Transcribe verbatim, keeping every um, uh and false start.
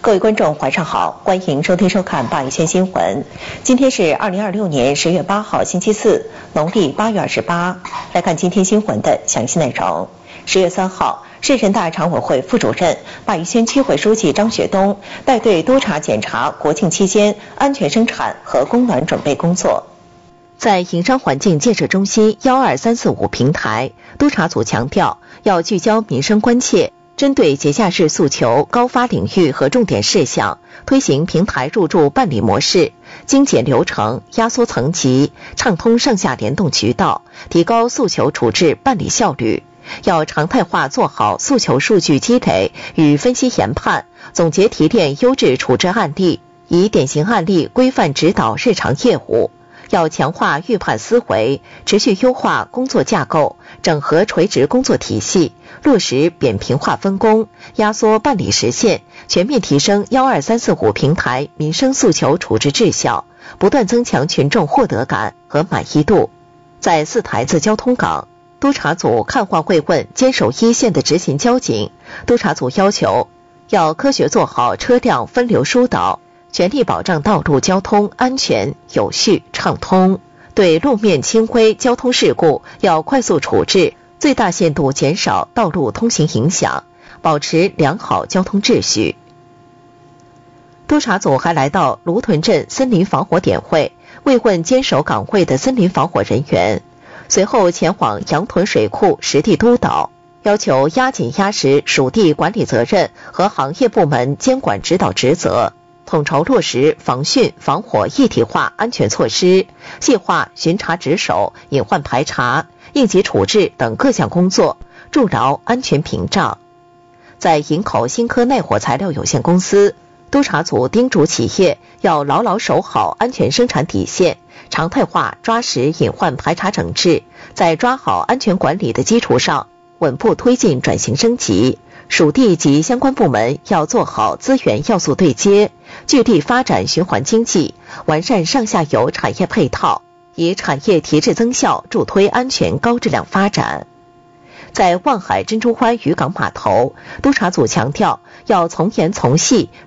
各位观众，晚上好，欢迎收听收看八一线新闻。今天是二零二六年十月八号，星期四，农历八月二十八。来看今天新闻的详细内容。十月三号，市人大常委会副主任、鲅鱼轩区委书记张学东带队督查检查国庆期间安全生产和供暖准备工作。在营商环境建设中心幺二三四五平台，督查组强调要聚焦民生关切，针对节假日诉求、高发领域和重点事项，推行平台入驻办理模式，精简流程，压缩层级，畅通上下联动渠道，提高诉求处置办理效率。要常态化做好诉求数据积累与分析研判，总结提炼优质处置案例，以典型案例规范指导日常业务。要强化预判思维，持续优化工作架构，整合垂直工作体系，落实扁平化分工，压缩办理时限，全面提升幺二三四五平台民生诉求处置质效，不断增强群众获得感和满意度。在四台子交通岗，督查组看话慰问坚守一线的执勤交警，督查组要求要科学做好车辆分流疏导，全力保障道路交通安全、有序、畅通。对路面轻微交通事故要快速处置，最大限度减少道路通行影响，保持良好交通秩序。督查组还来到芦屯镇森林防火点会，慰问坚守岗位的森林防火人员。随后前往杨屯水库实地督导，要求压紧压实属地管理责任和行业部门监管指导职责，统筹落实防汛防火一体化安全措施，细化巡查值守、隐患排查、应急处置等各项工作，筑牢安全屏障。在营口新科耐火材料有限公司，督查组叮嘱企业要牢牢守好安全生产底线，常态化抓实隐患排查整治，在抓好安全管理的基础上，稳步推进转型升级。属地及相关部门要做好资源要素对接，聚力发展循环经济，完善上下游产业配套，以产业提质增效助推安全高质量发展。在望海珍珠湾渔港码头，督查组强调要从严从细